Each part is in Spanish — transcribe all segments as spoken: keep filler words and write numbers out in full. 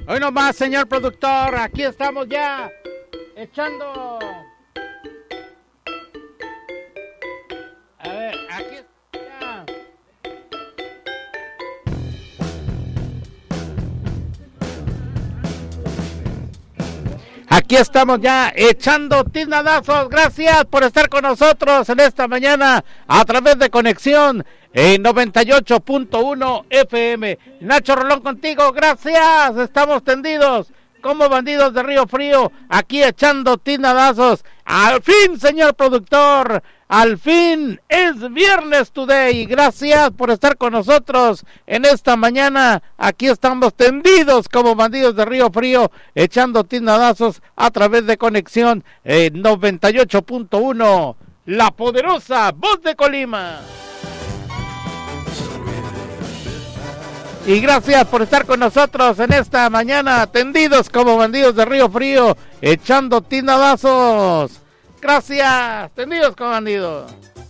Hoy nomás, señor productor, aquí estamos ya echando. A ver, aquí ya. Aquí estamos ya echando tiznadazos. Gracias por estar con nosotros en esta mañana a través de Conexión en noventa y ocho punto uno F M. Nacho Rolón contigo, gracias. Estamos tendidos como bandidos de Río Frío, aquí echando tiznadazos. Al fin, señor productor, al fin es viernes today. Gracias por estar con nosotros en esta mañana. Aquí estamos tendidos como bandidos de Río Frío, echando tiznadazos a través de Conexión en noventa y ocho punto uno, la poderosa voz de Colima. Y gracias por estar con nosotros en esta mañana, tendidos como bandidos de Río Frío, echando tiznadazos. Gracias, tendidos como bandidos.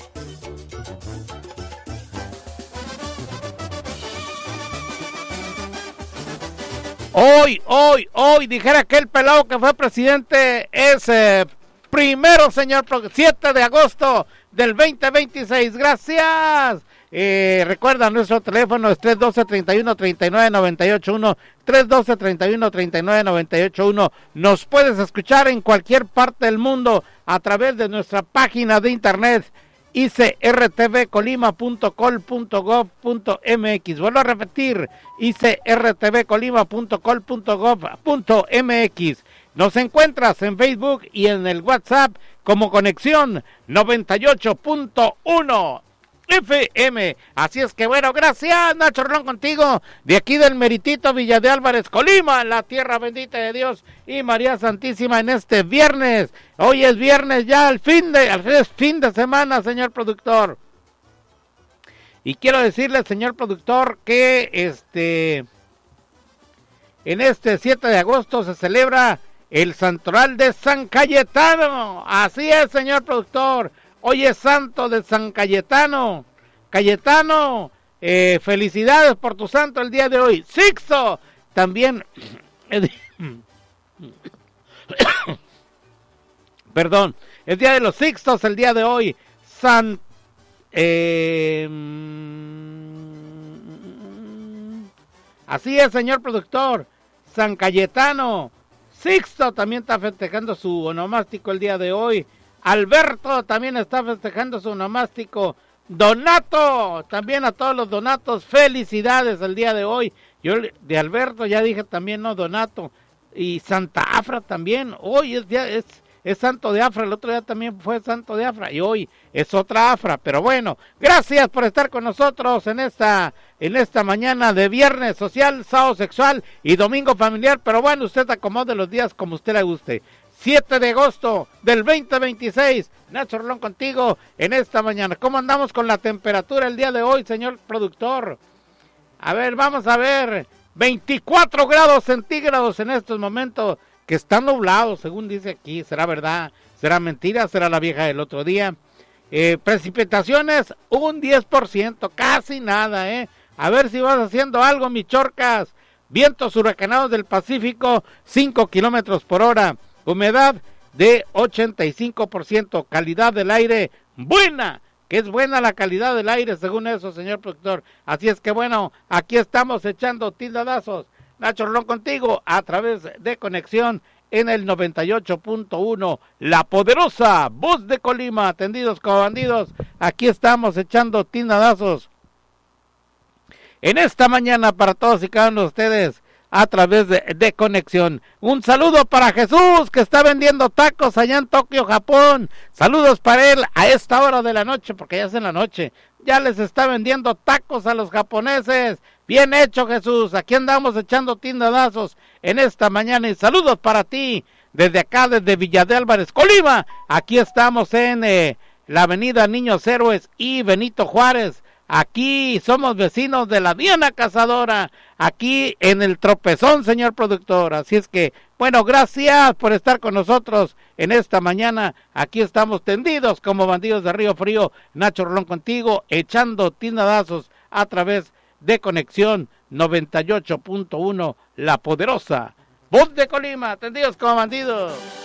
Hoy, hoy, hoy, dijera aquel pelado que fue presidente, es eh, primero, señor, siete de agosto del veinte veintiséis. Gracias. Eh, recuerda, nuestro teléfono es tres uno dos, tres uno, tres nueve, nueve ocho uno, tres uno dos, tres uno, tres nueve, nueve ocho uno. Nos puedes escuchar en cualquier parte del mundo a través de nuestra página de internet i c r t v colima punto col punto gov punto m x. Vuelvo a repetir, i c r t v colima punto col punto gov punto m x. Nos encuentras en Facebook y en el WhatsApp como Conexión noventa y ocho punto uno F M. Así es que bueno, gracias, Nacho Rolón contigo, de aquí del meritito Villa de Álvarez, Colima, la tierra bendita de Dios y María Santísima, en este viernes. Hoy es viernes ya, al fin de, al fin de semana, señor productor. Y quiero decirle, señor productor, que este en este siete de agosto se celebra el santoral de San Cayetano. Así es, señor productor. Hoy es santo de San Cayetano. Cayetano, eh, felicidades por tu santo el día de hoy. Sixto, también. Perdón, el día de los Sixtos el día de hoy. San. Eh, así es, señor productor. San Cayetano. Sixto también está festejando su onomástico el día de hoy. Alberto también está festejando su onomástico. Donato, también a todos los Donatos, felicidades el día de hoy. Yo de Alberto ya dije también, no, Donato. Y Santa Afra también, hoy es, día, es, es santo de Afra, el otro día también fue santo de Afra y hoy es otra Afra. Pero bueno, gracias por estar con nosotros en esta, en esta mañana de viernes social, sábado sexual y domingo familiar. Pero bueno, usted acomode los días como usted le guste. siete de agosto del veinte veintiséis, Nacho Rolón contigo en esta mañana. ¿Cómo andamos con la temperatura el día de hoy, señor productor? A ver, vamos a ver, veinticuatro grados centígrados en estos momentos, que está nublado, según dice aquí. ¿Será verdad? ¿Será mentira? ¿Será la vieja del otro día? Eh, precipitaciones, un diez por ciento, casi nada, ¿eh? A ver si vas haciendo algo, mi chorcas. Vientos huracanados del Pacífico, cinco kilómetros por hora. Humedad de ochenta y cinco por ciento, calidad del aire buena, que es buena la calidad del aire según eso, señor productor. Así es que bueno, aquí estamos echando tildadazos. Nacho Rolón contigo a través de Conexión en el noventa y ocho punto uno, la poderosa voz de Colima, atendidos como bandidos. Aquí estamos echando tildadazos en esta mañana para todos y cada uno de ustedes a través de, de Conexión. Un saludo para Jesús, que está vendiendo tacos allá en Tokio, Japón. Saludos para él a esta hora de la noche, porque ya es en la noche. Ya les está vendiendo tacos a los japoneses. Bien hecho, Jesús. Aquí andamos echando tindadazos en esta mañana. Y saludos para ti, desde acá, desde Villa de Álvarez, Colima. Aquí estamos en eh, la avenida Niños Héroes y Benito Juárez. Aquí somos vecinos de la Diana Cazadora, aquí en el Tropezón, señor productor. Así es que, bueno, gracias por estar con nosotros en esta mañana. Aquí estamos tendidos como bandidos de Río Frío. Nacho Rolón contigo, echando tindadazos a través de Conexión noventa y ocho punto uno La Poderosa, voz de Colima, atendidos como bandidos.